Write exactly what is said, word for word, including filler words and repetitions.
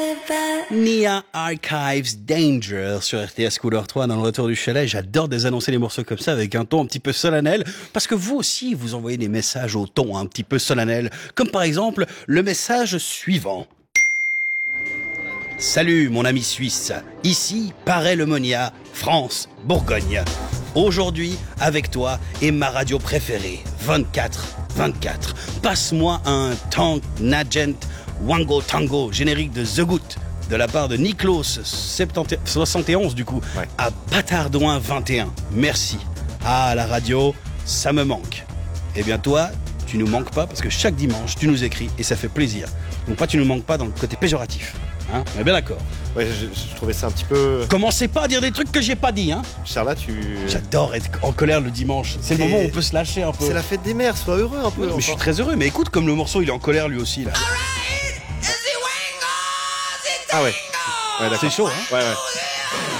Nia Archives Danger sur R T S Couleur trois dans le retour du chalet. J'adore désannoncer les morceaux comme ça avec un ton un petit peu solennel parce que vous aussi vous envoyez des messages au ton un petit peu solennel, comme par exemple le message suivant. Salut mon ami suisse, ici Paray-le-Moniat, France, Bourgogne. Aujourd'hui avec toi et ma radio préférée, vingt-quatre vingt-quatre. Passe-moi un Tank Nagent Wango Tango, générique de The Good, de la part de Niklos, soixante et onze du coup, ouais. À Patardouin vingt et un. Merci. Ah, la radio, ça me manque. Eh bien toi, tu nous manques pas parce que chaque dimanche, tu nous écris et ça fait plaisir. Donc pas tu nous manques pas dans le côté péjoratif. Hein, on est bien d'accord. Ouais, je, je trouvais ça un petit peu... Commencez pas à dire des trucs que j'ai pas dit, hein. Charla, tu... J'adore être en colère le dimanche. C'est le moment où on peut se lâcher un peu. C'est la fête des mères, sois heureux un peu. Ouais, mais je suis très heureux, mais écoute comme le morceau il est en colère lui aussi là. Ah ouais, ouais c'est chaud, hein. Ouais, ouais.